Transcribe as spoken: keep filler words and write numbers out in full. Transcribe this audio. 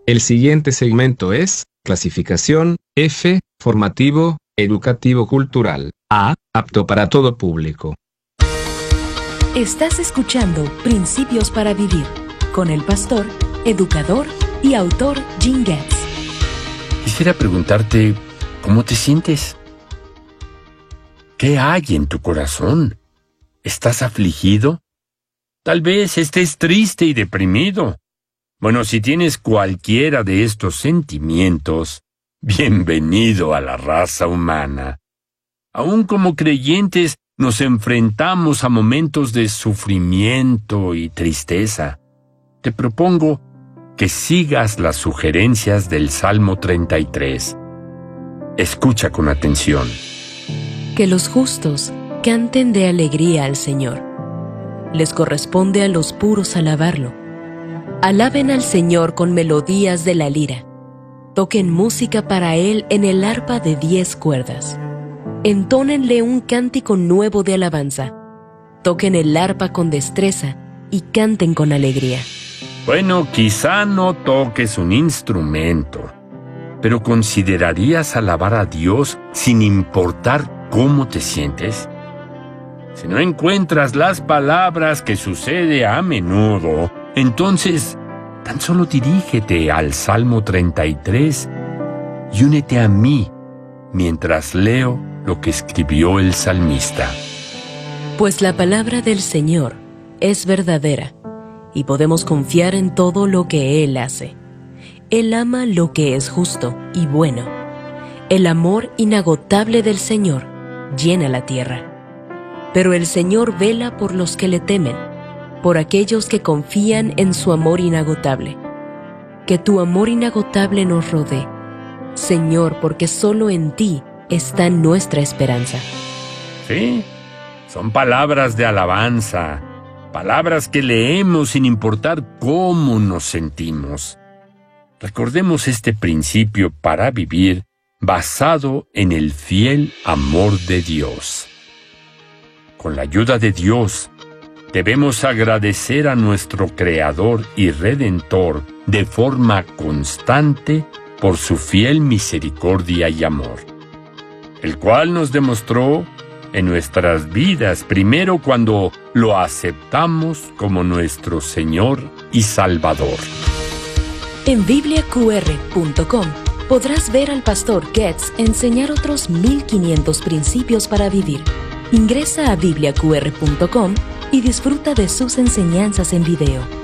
El siguiente segmento es clasificación F, formativo, educativo cultural. A, apto para todo público. Estás escuchando Principios para Vivir con el pastor, educador y autor Gene Getz. Quisiera preguntarte, ¿cómo te sientes? ¿Qué hay en tu corazón? ¿Estás afligido? Tal vez estés triste y deprimido. Bueno, si tienes cualquiera de estos sentimientos, bienvenido a la raza humana. Aún como creyentes, nos enfrentamos a momentos de sufrimiento y tristeza. Te propongo que sigas las sugerencias del Salmo treinta y tres. Escucha con atención. Que los justos canten de alegría al Señor. Les corresponde a los puros alabarlo. Alaben al Señor con melodías de la lira. Toquen música para Él en el arpa de diez cuerdas. Entónenle un cántico nuevo de alabanza. Toquen el arpa con destreza y canten con alegría. Bueno, quizá no toques un instrumento, pero ¿considerarías alabar a Dios sin importar cómo te sientes? Si no encuentras las palabras, que sucede a menudo, entonces tan solo dirígete al Salmo treinta y tres y únete a mí mientras leo lo que escribió el salmista. Pues la palabra del Señor es verdadera, y podemos confiar en todo lo que Él hace. Él ama lo que es justo y bueno. El amor inagotable del Señor llena la tierra. Pero el Señor vela por los que le temen, por aquellos que confían en su amor inagotable. Que tu amor inagotable nos rodee, Señor, porque solo en ti está nuestra esperanza. Sí, son palabras de alabanza, palabras que leemos sin importar cómo nos sentimos. Recordemos este principio para vivir basado en el fiel amor de Dios. Con la ayuda de Dios, debemos agradecer a nuestro Creador y Redentor de forma constante por su fiel misericordia y amor, el cual nos demostró en nuestras vidas, primero cuando lo aceptamos como nuestro Señor y Salvador. En biblia q r punto com podrás ver al pastor Getz enseñar otros mil quinientos principios para vivir. Ingresa a biblia q r punto com y disfruta de sus enseñanzas en video.